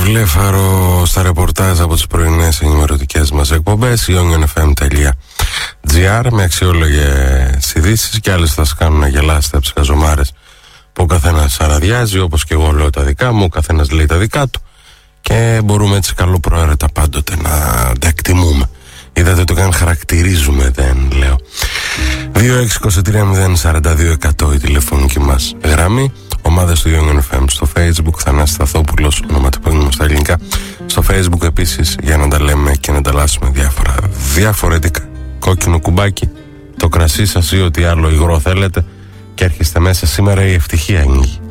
βλέφαρο στα ρεπορτάζ από τις πρωινές ενημερωτικές μας εκπομπές, ionfm.gr, με αξιόλογες ειδήσεις και άλλες θα σας κάνουν να γελάσετε από τις χαζομάρες που ο καθένας αραδιάζει, όπως και εγώ λέω τα δικά μου, ο καθένας λέει τα δικά του και μπορούμε έτσι καλοπροαίρετα πάντοτε να τα εκτιμούμε. Είδατε ότι καν χαρακτηρίζουμε, δεν λέω. 2623-042-100 η τηλεφωνική μας γραμμή. Ομάδες του Young FM στο Facebook, Θανάσης Σταθόπουλος, ονοματεπώνυμο στα ελληνικά. Στο Facebook επίσης, για να τα λέμε και να ανταλλάσσουμε διάφορα διαφορετικά. Κόκκινο κουμπάκι, το κρασί σας ή ό,τι άλλο υγρό θέλετε, και έρχεστε μέσα. Σήμερα η ευτυχία ανοίγει.